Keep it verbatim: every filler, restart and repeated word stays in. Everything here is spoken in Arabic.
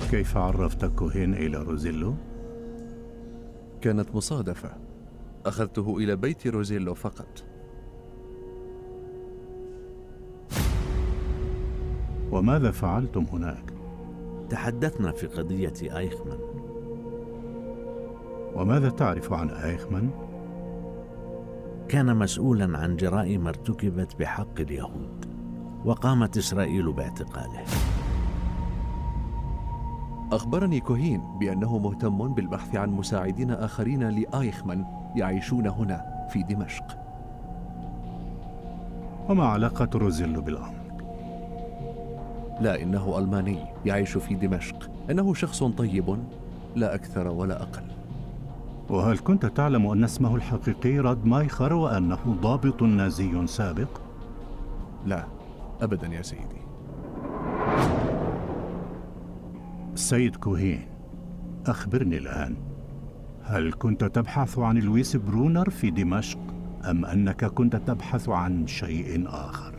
كيف عرفت كوهين إلى روزيلو؟ كانت مصادفة. أخذته إلى بيت روزيلو فقط. وماذا فعلتم هناك؟ تحدثنا في قضية آيخمان. وماذا تعرف عن آيخمان؟ كان مسؤولا عن جرائم ارتكبت بحق اليهود، وقامت إسرائيل باعتقاله. أخبرني كوهين بأنه مهتم بالبحث عن مساعدين آخرين لآيخمان يعيشون هنا في دمشق. وما علاقة روزيلو بالأمر؟ لا، إنه ألماني يعيش في دمشق. إنه شخص طيب لا أكثر ولا أقل. وهل كنت تعلم أن اسمه الحقيقي رادمايخر وأنه ضابط نازي سابق؟ لا أبدا يا سيدي. السيد كوهين، أخبرني الآن، هل كنت تبحث عن لويس برونر في دمشق أم أنك كنت تبحث عن شيء آخر؟